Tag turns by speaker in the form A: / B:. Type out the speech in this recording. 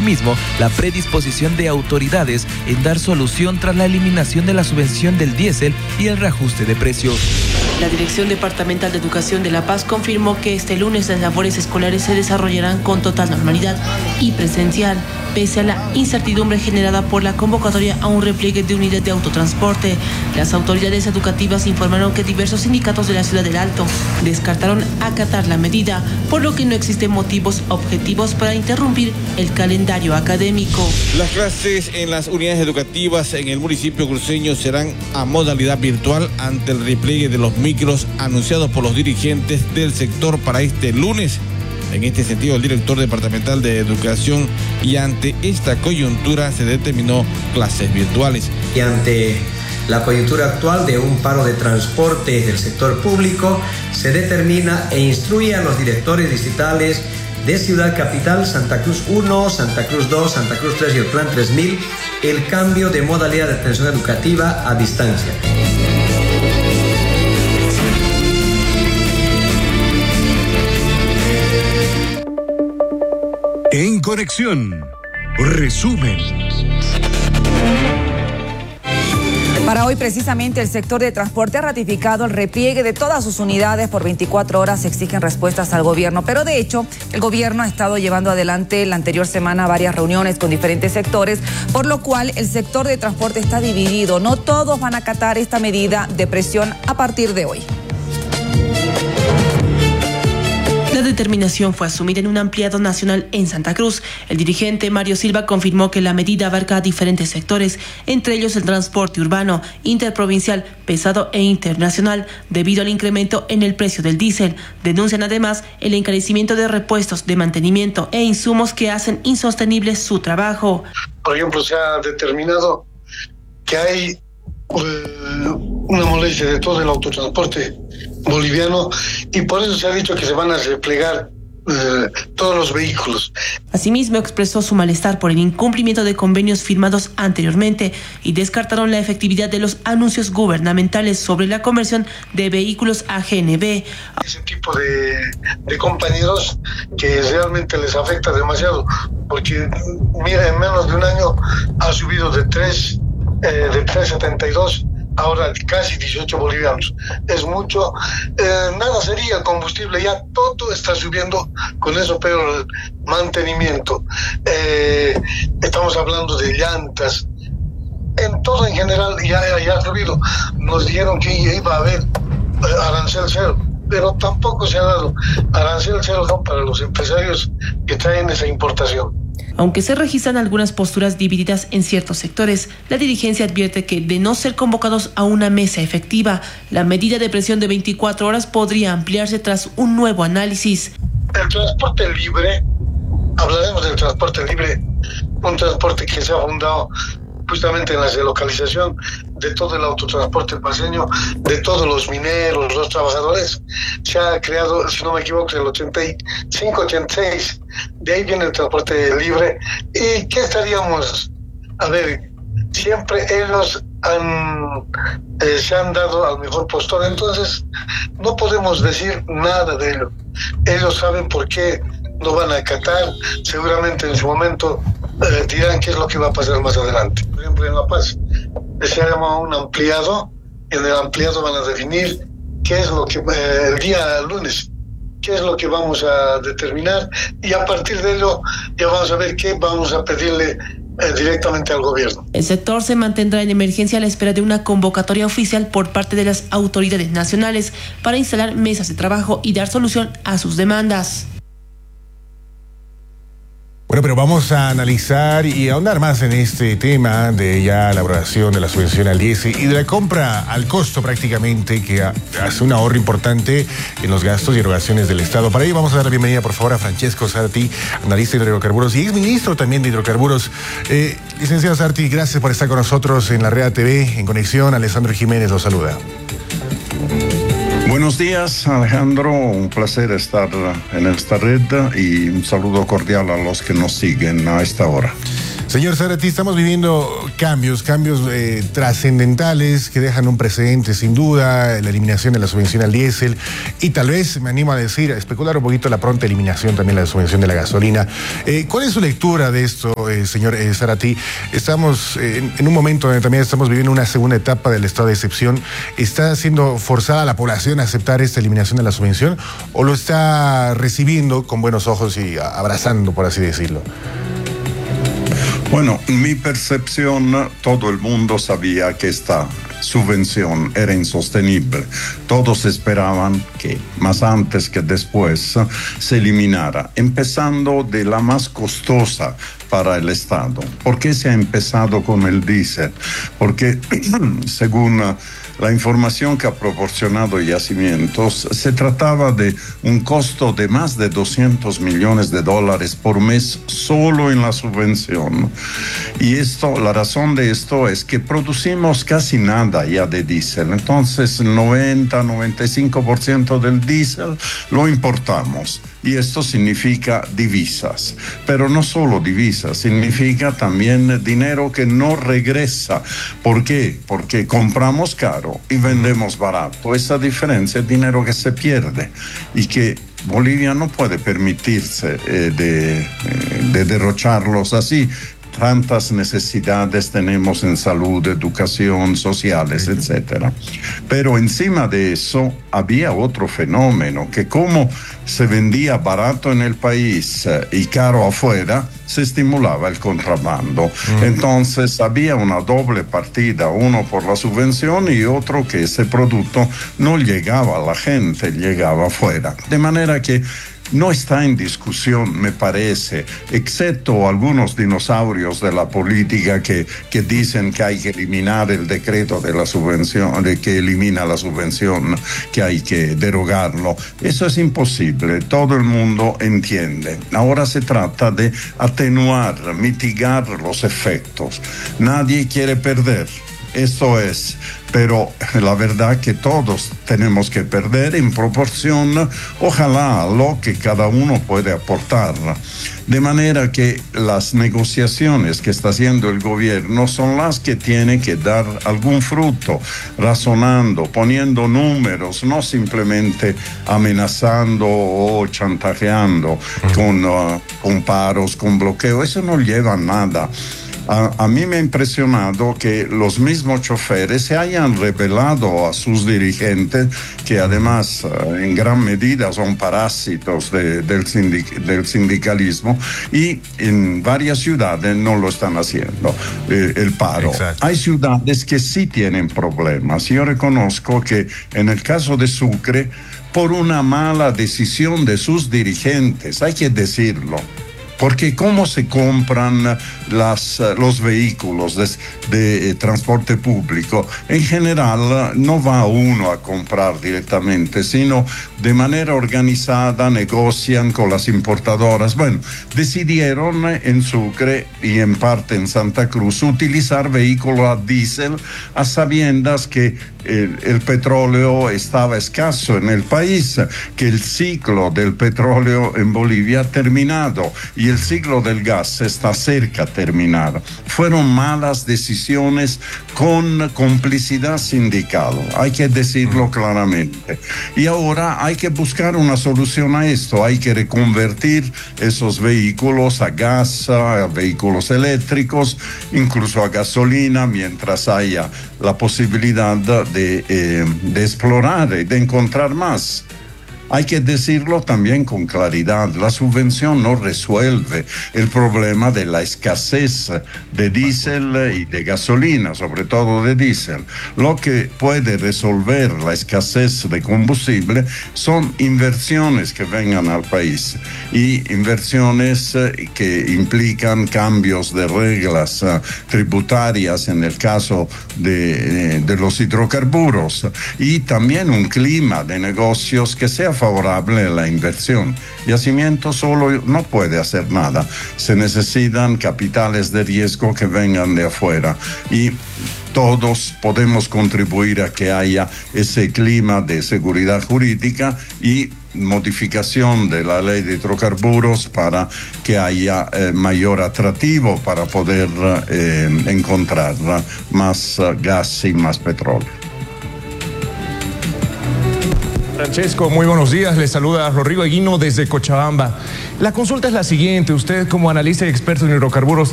A: asimismo la predisposición de autoridades en dar solución tras la eliminación de la subvención del diésel y el reajuste de precios.
B: La Dirección Departamental de Educación de La Paz confirmó que este lunes las labores escolares se desarrollarán con total normalidad y presencial, pese a la incertidumbre generada por la convocatoria a un repliegue de unidad de autotransporte. Las autoridades educativas informaron que diversos sindicatos de la ciudad del Alto descartaron acatar la medida, por lo que no existen motivos objetivos para interrumpir el calendario académico.
C: Las clases en las unidades educativas en el municipio cruceño serán a modalidad virtual ante el repliegue de los micros anunciados por los dirigentes del sector para este lunes. En este sentido, el director departamental de Educación, y ante esta coyuntura se determinó clases virtuales.
D: Y ante la coyuntura actual de un paro de transporte del sector público, se determina e instruye a los directores distritales de Ciudad Capital, Santa Cruz 1, Santa Cruz 2, Santa Cruz 3 y el Plan 3000 el cambio de modalidad de atención educativa a distancia.
E: En Conexión, resumen.
F: Para hoy, precisamente, el sector de transporte ha ratificado el repliegue de todas sus unidades por 24 horas. Se exigen respuestas al gobierno. Pero, de hecho, el gobierno ha estado llevando adelante la anterior semana varias reuniones con diferentes sectores, por lo cual el sector de transporte está dividido. No todos van a acatar esta medida de presión a partir de hoy.
B: La determinación fue asumida en un ampliado nacional en Santa Cruz. El dirigente Mario Silva confirmó que la medida abarca a diferentes sectores, entre ellos el transporte urbano, interprovincial, pesado e internacional, debido al incremento en el precio del diésel. Denuncian además el encarecimiento de repuestos, de mantenimiento e insumos que hacen insostenible su trabajo.
G: Por ejemplo, se ha determinado que hay una molestia de todo el autotransporte boliviano y por eso se ha dicho que se van a replegar todos los vehículos.
B: Asimismo, expresó su malestar por el incumplimiento de convenios firmados anteriormente y descartaron la efectividad de los anuncios gubernamentales sobre la conversión de vehículos a GNV.
G: Ese tipo de compañeros que realmente les afecta demasiado, porque mira, en menos de un año ha subido de 3.72 ahora casi 18 bolivianos. Es mucho. Nada sería combustible, ya todo está subiendo con eso, pero el mantenimiento. Estamos hablando de llantas. En todo en general ya ha subido. Nos dijeron que iba a haber arancel cero, pero tampoco se ha dado. Arancel cero son para los empresarios que traen esa importación.
B: Aunque se registran algunas posturas divididas en ciertos sectores, la dirigencia advierte que, de no ser convocados a una mesa efectiva, la medida de presión de 24 horas podría ampliarse tras un nuevo análisis.
G: El transporte libre, hablaremos del transporte libre, un transporte que se ha fundado justamente en la relocalización de todo el autotransporte paseño, de todos los mineros, los trabajadores. Se ha creado, si no me equivoco, en el 85, 86, de ahí viene el transporte libre. ¿Y qué estaríamos? A ver, siempre ellos se han dado al mejor postor, entonces no podemos decir nada de ello. Ellos saben por qué no van a acatar, seguramente en su momento dirán qué es lo que va a pasar más adelante. Por ejemplo, en La Paz se llama un ampliado, en el ampliado van a definir qué es lo que el día lunes, qué es lo que vamos a determinar, y a partir de ello ya vamos a ver qué vamos a pedirle directamente al gobierno.
B: El sector se mantendrá en emergencia a la espera de una convocatoria oficial por parte de las autoridades nacionales para instalar mesas de trabajo y dar solución a sus demandas.
E: Bueno, pero vamos a analizar y ahondar más en este tema de ya la elaboración de la subvención al diésel y de la compra al costo prácticamente, que hace un ahorro importante en los gastos y erogaciones del Estado. Para ello vamos a dar la bienvenida, por favor, a Francesco Sarti, analista de hidrocarburos y exministro también de hidrocarburos. Licenciado Sarti, gracias por estar con nosotros en la Rea TV, en Conexión. Alessandro Jiménez los saluda.
H: Buenos días, Alejandro, un placer estar en esta red y un saludo cordial a los que nos siguen a esta hora.
E: Señor Zárate, estamos viviendo cambios trascendentales que dejan un precedente sin duda, la eliminación de la subvención al diésel y tal vez, me animo a decir, a especular un poquito la pronta eliminación también de la subvención de la gasolina. ¿Cuál es su lectura de esto, señor Zárate? Estamos en un momento donde también estamos viviendo una segunda etapa del estado de excepción. ¿Está siendo forzada la población a aceptar esta eliminación de la subvención o lo está recibiendo con buenos ojos y abrazando, por así decirlo?
H: Bueno, en mi percepción, todo el mundo sabía que esta subvención era insostenible. Todos esperaban que más antes que después se eliminara, empezando de la más costosa para el Estado. ¿Por qué se ha empezado con el diésel? Porque según la información que ha proporcionado Yacimientos, se trataba de un costo de más de $200 millones por mes solo en la subvención. Y la razón de esto es que producimos casi nada ya de diésel. Entonces, el 90-95% del diésel lo importamos. Y esto significa divisas. Pero no solo divisas, significa también dinero que no regresa. ¿Por qué? Porque compramos caro y vendemos barato. Esa diferencia es dinero que se pierde y que Bolivia no puede permitirse de derrocharlos así. Tantas necesidades tenemos en salud, educación, sociales, etc. Pero encima de eso había otro fenómeno, que como se vendía barato en el país y caro afuera, se estimulaba el contrabando. Entonces había una doble partida, uno por la subvención y otro que ese producto no llegaba a la gente, llegaba afuera. De manera que no está en discusión, me parece, excepto algunos dinosaurios de la política que dicen que hay que eliminar el decreto de la subvención, de que elimina la subvención, que hay que derogarlo. Eso es imposible, todo el mundo entiende. Ahora se trata de atenuar, mitigar los efectos. Nadie quiere perder. Eso es, pero la verdad que todos tenemos que perder en proporción, ojalá, a lo que cada uno puede aportar. De manera que las negociaciones que está haciendo el gobierno son las que tienen que dar algún fruto, razonando, poniendo números, no simplemente amenazando o chantajeando con paros, con bloqueo. Eso no lleva a nada. A mí me ha impresionado que los mismos choferes se hayan revelado a sus dirigentes, que además en gran medida son parásitos del sindicalismo, y en varias ciudades no lo están haciendo, el paro. Exacto. Hay ciudades que sí tienen problemas. Yo reconozco que en el caso de Sucre, por una mala decisión de sus dirigentes, hay que decirlo, porque cómo se compran los vehículos de transporte público, en general no va uno a comprar directamente, sino de manera organizada negocian con las importadoras. Bueno, decidieron en Sucre y en parte en Santa Cruz utilizar vehículos a diésel a sabiendas que el petróleo estaba escaso en el país, que el ciclo del petróleo en Bolivia ha terminado y el ciclo del gas está cerca de terminar. Fueron malas decisiones con complicidad sindical, hay que decirlo claramente. Y ahora hay que buscar una solución a esto, hay que reconvertir esos vehículos a gas, a vehículos eléctricos, incluso a gasolina, mientras haya la posibilidad de explorar y de encontrar más. Hay que decirlo también con claridad, la subvención no resuelve el problema de la escasez de diésel y de gasolina, sobre todo de diésel. Lo que puede resolver la escasez de combustible son inversiones que vengan al país y inversiones que implican cambios de reglas tributarias en el caso de los hidrocarburos y también un clima de negocios que sea favorable a la inversión. Yacimientos solo no puede hacer nada. Se necesitan capitales de riesgo que vengan de afuera y todos podemos contribuir a que haya ese clima de seguridad jurídica y modificación de la ley de hidrocarburos para que haya mayor atractivo para poder encontrar más gas y más petróleo.
I: Francesco, muy buenos días. Les saluda Rodrigo Eguino desde Cochabamba. La consulta es la siguiente. Usted, como analista y experto en hidrocarburos,